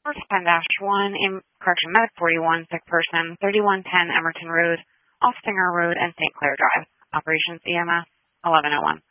10-1, correction, Medic 41, sick person, 3110 Emerton Road, off Singer Road and St. Clair Drive. Operations EMS 1101.